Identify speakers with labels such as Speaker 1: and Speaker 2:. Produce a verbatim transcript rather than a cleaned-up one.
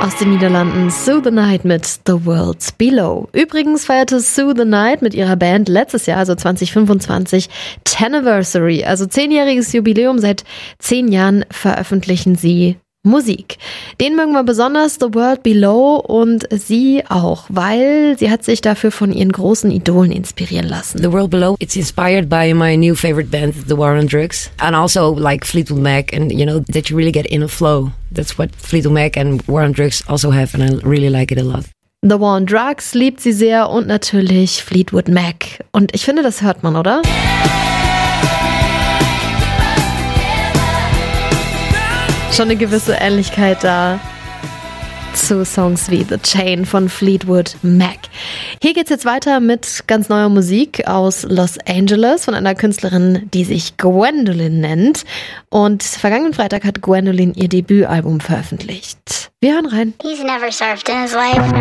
Speaker 1: Aus den Niederlanden Sue the Night mit The World Below. Übrigens feierte Sue the Night mit ihrer Band letztes Jahr, also zwanzig fünfundzwanzig, Tenniversary, also zehnjähriges Jubiläum. Seit zehn Jahren veröffentlichen sie Musik. Den mögen wir besonders, The World Below, und sie auch, weil sie hat sich dafür von ihren großen Idolen inspirieren lassen.
Speaker 2: The World Below, it's inspired by my new favorite band, The War on Drugs, and also like Fleetwood Mac, and you know, that you really get in a flow. That's what Fleetwood Mac and War on Drugs also have, and I really like it a lot.
Speaker 1: The War on Drugs liebt sie sehr und natürlich Fleetwood Mac. Und ich finde, das hört man, oder? Schon eine gewisse Ähnlichkeit da zu Songs wie The Chain von Fleetwood Mac. Hier geht's jetzt weiter mit ganz neuer Musik aus Los Angeles von einer Künstlerin, die sich Gwendolyn nennt. Und vergangenen Freitag hat Gwendolyn ihr Debütalbum veröffentlicht. Wir hören rein.
Speaker 3: He's never surfed in his life.